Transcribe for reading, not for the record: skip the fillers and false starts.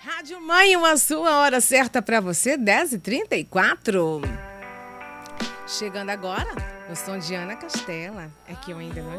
Rádio Mãe, uma sua hora certa para você, 10h34. Chegando agora, o som de Ana Castela. É que eu ainda não